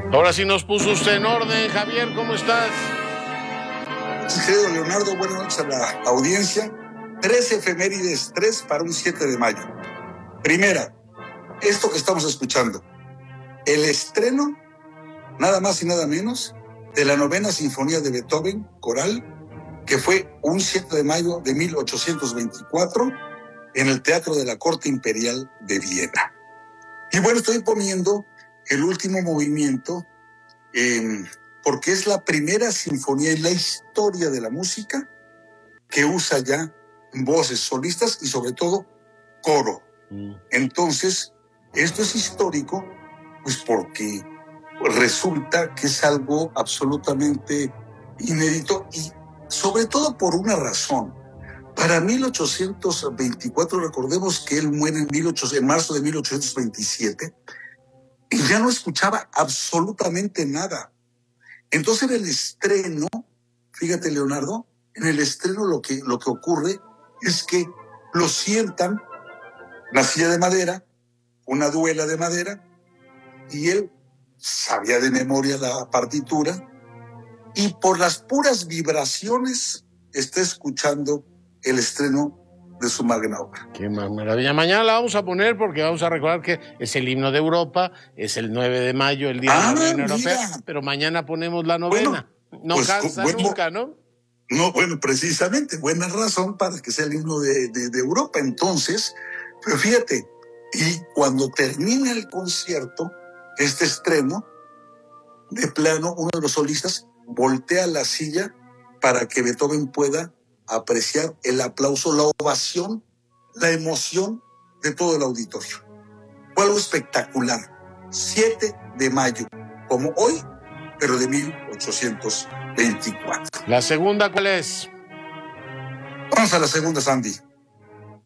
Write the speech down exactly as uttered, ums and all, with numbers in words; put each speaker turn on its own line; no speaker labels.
Ahora sí nos puso usted en orden, Javier, ¿cómo estás?
Querido Leonardo, buenas noches a la audiencia. Tres efemérides, tres para un siete de mayo. Primera, esto que estamos escuchando, el estreno, nada más y nada menos, de la novena sinfonía de Beethoven, coral, que fue un siete de mayo de mil ochocientos veinticuatro en el Teatro de la Corte Imperial de Viena. Y bueno, estoy poniendo el último movimiento eh, porque es la primera sinfonía en la historia de la música que usa ya voces solistas y sobre todo coro. Mm. Entonces, esto es histórico, pues porque resulta que es algo absolutamente inédito y sobre todo por una razón. Para mil ochocientos veinticuatro, recordemos que él muere en, mil ochocientos, en marzo de mil ochocientos veintisiete, y ya no escuchaba absolutamente nada. Entonces en el estreno, fíjate Leonardo, en el estreno lo que, lo que ocurre es que lo sientan, una silla de madera, una duela de madera, y él sabía de memoria la partitura, y por las puras vibraciones está escuchando el estreno de su magna obra.
Qué maravilla. Mañana la vamos a poner porque vamos a recordar que es el himno de Europa, es el nueve de mayo, el Día ah, de la Unión Europea, pero mañana ponemos la novena. Bueno, no pues, cansa bueno, nunca, ¿no?
No, bueno, precisamente, buena razón para que sea el himno de, de, de Europa. Entonces, pero fíjate, y cuando termina el concierto, este estreno, de plano, uno de los solistas voltea la silla para que Beethoven pueda apreciar el aplauso, la ovación, la emoción de todo el auditorio. Fue algo espectacular. siete de mayo, como hoy, pero de mil ochocientos veinticuatro.
¿La segunda cuál es?
Vamos a la segunda, Sandy.